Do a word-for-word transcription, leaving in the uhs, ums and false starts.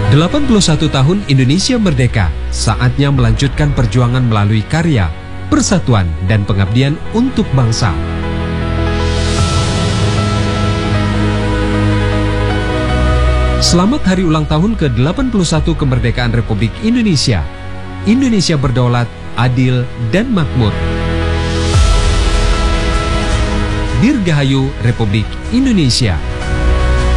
delapan puluh satu tahun Indonesia merdeka, saatnya melanjutkan perjuangan melalui karya, persatuan, dan pengabdian untuk bangsa. Selamat hari ulang tahun ke delapan puluh satu kemerdekaan Republik Indonesia. Indonesia berdaulat, adil, dan makmur. Dirgahayu Republik Indonesia.